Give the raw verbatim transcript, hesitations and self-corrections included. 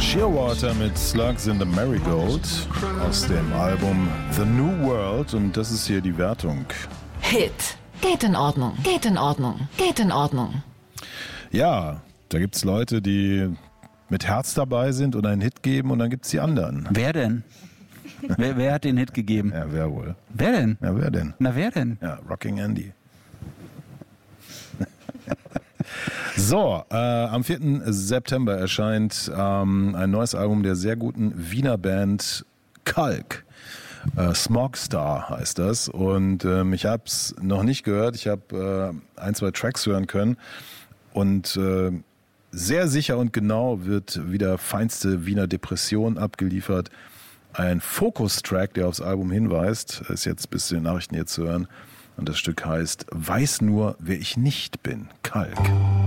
Shearwater mit Slugs in the Marigold aus dem Album The New World und das ist hier die Wertung. Hit. Geht in Ordnung, geht in Ordnung, geht in Ordnung. Ja, da gibt's Leute, die mit Herz dabei sind und einen Hit geben und dann gibt's die anderen. Wer denn? wer, wer hat den Hit gegeben? Ja, wer wohl? Wer denn? Ja, wer denn? Na, wer denn? Ja, Rocking Andy. So, äh, am vierten September erscheint ähm, ein neues Album der sehr guten Wiener Band Kalk. Äh, Smogstar heißt das und ähm, ich habe es noch nicht gehört. Ich habe äh, ein, zwei Tracks hören können und äh, sehr sicher und genau wird wieder feinste Wiener Depression abgeliefert. Ein Fokus-Track, der aufs Album hinweist, ist jetzt bis zu den Nachrichten hier zu hören und das Stück heißt Weiß nur, wer ich nicht bin, Kalk.